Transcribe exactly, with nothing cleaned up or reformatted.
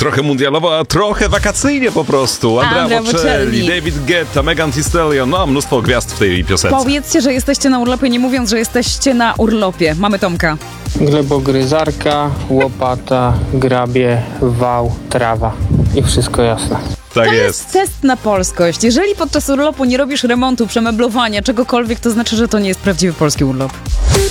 Trochę mundialowo, a trochę wakacyjnie po prostu. Andrea Andrea Bocelli, Bocelli. David Guetta, Megan Thee Stallion, no mnóstwo gwiazd w tej piosence. Powiedzcie, że jesteście na urlopie, nie mówiąc, że jesteście na urlopie. Mamy Tomka. Glebogryzarka, łopata, grabie, wał, trawa i wszystko jasne. Tak To jest. jest test na polskość. Jeżeli podczas urlopu nie robisz remontu, przemeblowania, czegokolwiek, to znaczy, że to nie jest prawdziwy polski urlop.